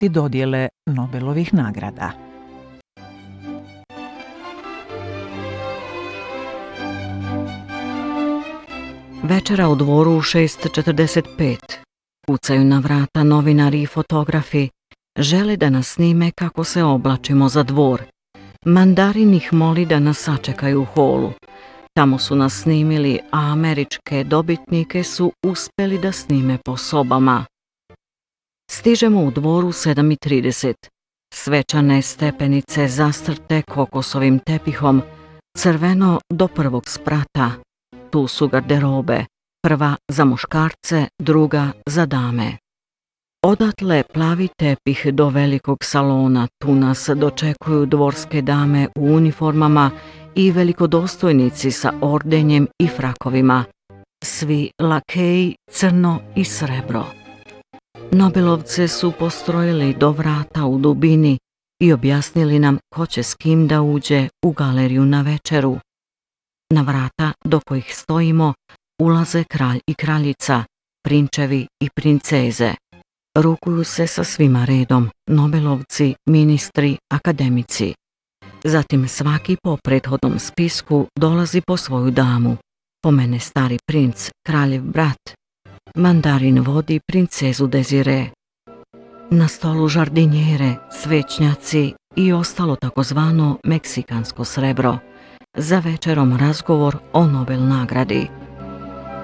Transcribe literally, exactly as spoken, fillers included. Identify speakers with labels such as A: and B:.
A: časti dodjele Nobelovih nagrada.
B: Večera u dvoru u šest četrdeset pet. Kucaju na vrata novinari i fotografi. Žele da nas snime kako se oblačimo za dvor. Mandarin ih moli da nas sačekaju u holu. Tamo su nas snimili, a američke dobitnike su uspeli da snime po sobama. Stižemo u dvoru sedam i trideset. Svečane stepenice zastrte kokosovim tepihom, crveno do prvog sprata. Tu su garderobe, prva za muškarce, druga za dame. Odatle plavi tepih do velikog salona, tu nas dočekuju dvorske dame u uniformama i velikodostojnici sa ordenjem i frakovima. Svi lakeji crno i srebro. Nobelovce su postrojili do vrata u dubini i objasnili nam ko će s kim da uđe u galeriju na večeru. Na vrata do kojih stojimo ulaze kralj i kraljica, prinčevi i princeze. Rukuju se sa svima redom, nobelovci, ministri, akademici. Zatim svaki po prethodnom spisku dolazi po svoju damu. Po mene stari princ, kraljev brat. Mandarin vodi princezu Desire. Na stolu žardinjere, svećnjaci i ostalo takozvano meksikansko srebro. Za večerom razgovor o Nobel nagradi.